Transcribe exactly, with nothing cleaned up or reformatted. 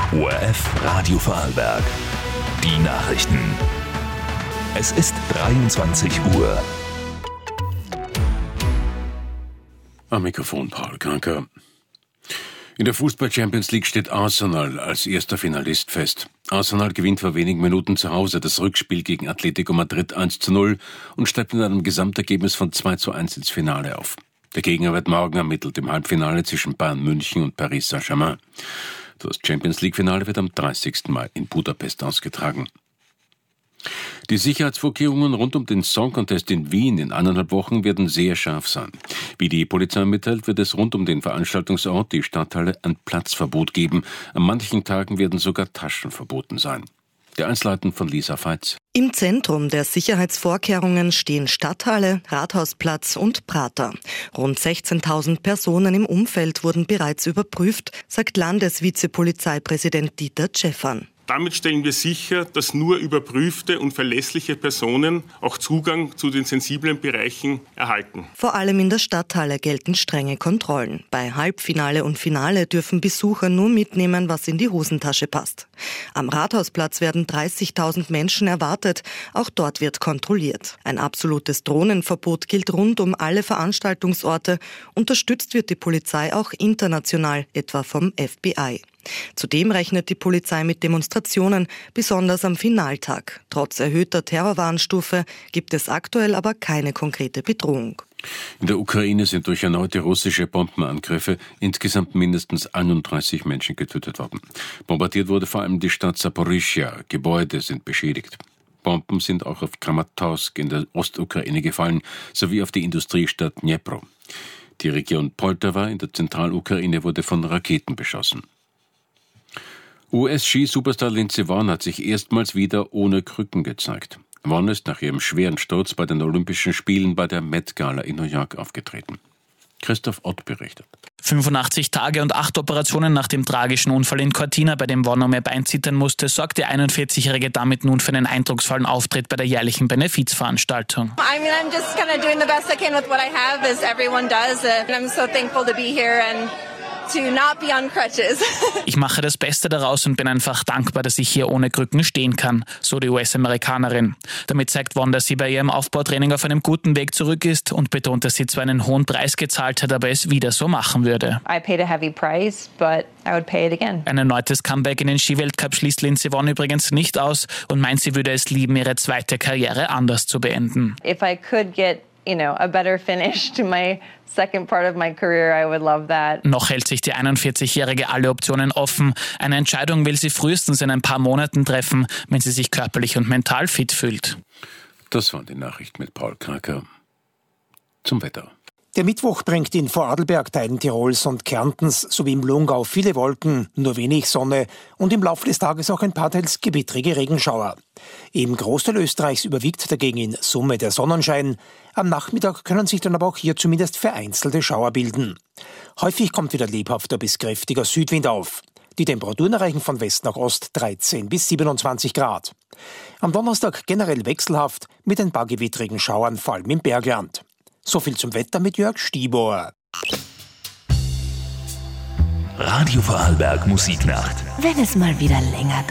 O R F Radio Vorarlberg. Die Nachrichten. Es ist dreiundzwanzig Uhr. Am Mikrofon Paul Kranker. In der Fußball-Champions League steht Arsenal als erster Finalist fest. Arsenal gewinnt vor wenigen Minuten zu Hause das Rückspiel gegen Atletico Madrid eins zu null und steigt mit einem Gesamtergebnis von zwei zu eins ins Finale auf. Der Gegner wird morgen ermittelt im Halbfinale zwischen Bayern München und Paris Saint-Germain. Das Champions-League-Finale wird am dreißigsten Mai in Budapest ausgetragen. Die Sicherheitsvorkehrungen rund um den Song Contest in Wien in eineinhalb Wochen werden sehr scharf sein. Wie die Polizei mitteilt, wird es rund um den Veranstaltungsort, die Stadthalle, ein Platzverbot geben. An manchen Tagen werden sogar Taschen verboten sein. Die Einzelheiten von Lisa Feitz. Im Zentrum der Sicherheitsvorkehrungen stehen Stadthalle, Rathausplatz und Prater. Rund sechzehntausend Personen im Umfeld wurden bereits überprüft, sagt Landesvizepolizeipräsident Dieter Tscheffan. Damit stellen wir sicher, dass nur überprüfte und verlässliche Personen auch Zugang zu den sensiblen Bereichen erhalten. Vor allem in der Stadthalle gelten strenge Kontrollen. Bei Halbfinale und Finale dürfen Besucher nur mitnehmen, was in die Hosentasche passt. Am Rathausplatz werden dreißigtausend Menschen erwartet. Auch dort wird kontrolliert. Ein absolutes Drohnenverbot gilt rund um alle Veranstaltungsorte. Unterstützt wird die Polizei auch international, etwa vom F B I. Zudem rechnet die Polizei mit Demonstrationen, besonders am Finaltag. Trotz erhöhter Terrorwarnstufe gibt es aktuell aber keine konkrete Bedrohung. In der Ukraine sind durch erneute russische Bombenangriffe insgesamt mindestens einunddreißig Menschen getötet worden. Bombardiert wurde vor allem die Stadt Saporischschja. Gebäude sind beschädigt. Bomben sind auch auf Kramatorsk in der Ostukraine gefallen, sowie auf die Industriestadt Dnipro. Die Region Poltawa in der Zentralukraine wurde von Raketen beschossen. U S-Ski-Superstar Lindsey Vonn hat sich erstmals wieder ohne Krücken gezeigt. Vonn ist nach ihrem schweren Sturz bei den Olympischen Spielen bei der Met Gala in New York aufgetreten. Christoph Ott berichtet. fünfundachtzig Tage und acht Operationen nach dem tragischen Unfall in Cortina, bei dem Vonn um ihr Bein zittern musste, sorgt die einundvierzigjährige damit nun für einen eindrucksvollen Auftritt bei der jährlichen Benefizveranstaltung. I mean, I'm just kind of doing the best I can with what I have, as everyone does, and I'm so thankful to be here and to not be on crutches. Ich mache das Beste daraus und bin einfach dankbar, dass ich hier ohne Krücken stehen kann, so die U S-Amerikanerin. Damit zeigt Vonn, dass sie bei ihrem Aufbautraining auf einem guten Weg zurück ist und betont, dass sie zwar einen hohen Preis gezahlt hat, aber es wieder so machen würde. I paid a heavy price, but I would pay it again. Ein erneutes Comeback in den Skiweltcup schließt Lindsey Vonn übrigens nicht aus und meint, sie würde es lieben, ihre zweite Karriere anders zu beenden. If I could get, you know, a better finish to my second part of my career, I would love that. Noch hält sich die einundvierzigjährige alle Optionen offen. Eine Entscheidung will sie frühestens in ein paar Monaten treffen, wenn sie sich körperlich und mental fit fühlt. Das waren die Nachrichten mit Paul Kranker. Zum Wetter. Der Mittwoch bringt in Vorarlberg, Teilen Tirols und Kärntens sowie im Lungau viele Wolken, nur wenig Sonne und im Laufe des Tages auch ein paar teils gewittrige Regenschauer. Im Großteil Österreichs überwiegt dagegen in Summe der Sonnenschein. Am Nachmittag können sich dann aber auch hier zumindest vereinzelte Schauer bilden. Häufig kommt wieder lebhafter bis kräftiger Südwind auf. Die Temperaturen erreichen von West nach Ost dreizehn bis siebenundzwanzig Grad. Am Donnerstag generell wechselhaft mit ein paar gewittrigen Schauern, vor allem im Bergland. So viel zum Wetter mit Jörg Stieber. Radio Vorarlberg Musiknacht. Wenn es mal wieder länger dauert.